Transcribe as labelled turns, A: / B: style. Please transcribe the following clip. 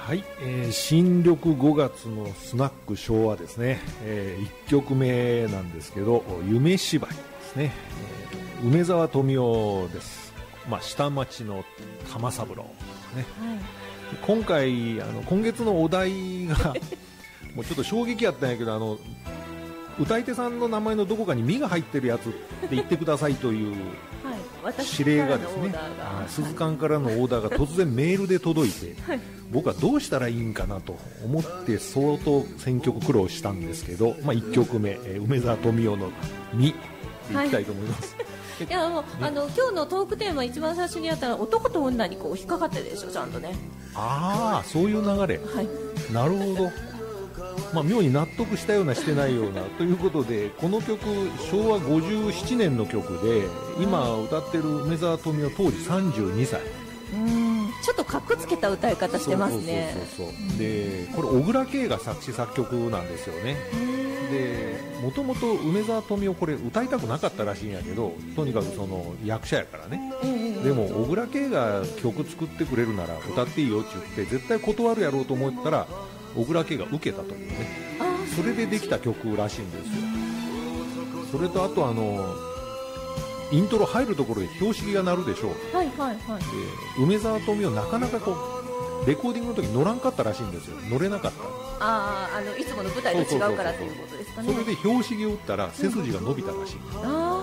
A: はい、新緑5月のスナック昭和ですね、1曲目なんですけど、夢芝居ですね、梅沢富美男です。下町の玉三郎ね、はい、今回今月のお題がもうちょっと衝撃やったんやけど、歌い手さんの名前のどこかに「み」が入ってるやつって言ってくださいという指令がですね、鈴館からのオーダーが突然メールで届いて、はい、僕はどうしたらいいんかなと思って相当選曲苦労したんですけど、1曲目、梅沢富美男の「み」でいきたいと思います。
B: いやもう今日のトークテーマ一番最初にやったら男と女にこう引っかかってるでしょ、ちゃんとね。
A: ああ、そういう流れ、はい、なるほど。妙に納得したようなしてないようなということで、この曲昭和57年の曲で、今歌ってる梅沢富美男当時32歳。
B: ちょっとかっこつけた歌い方してますね。
A: でこれ小倉圭が作詞作曲なんですよね。でもともと梅沢富美男これ歌いたくなかったらしいんやけど、とにかくその役者やからね、でも小倉圭が曲作ってくれるなら歌っていいよって言って絶対断るやろうと思ったら小倉圭が受けたというね、それでできた曲らしいんですよ。それとあとイントロ入るところで標識が鳴るでしょう。梅沢富美男なかなかこうレコーディングの時乗らんかったらしいんですよ。乗れなかった。
B: いつもの舞台と違うからということですかね。
A: それで標識を打ったら背筋が伸びたらしい。